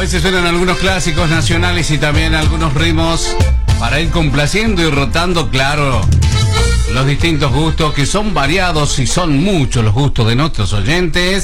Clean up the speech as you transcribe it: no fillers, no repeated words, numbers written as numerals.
veces suenan algunos clásicos nacionales y también algunos ritmos para ir complaciendo y rotando, claro, los distintos gustos, que son variados y son muchos los gustos de nuestros oyentes.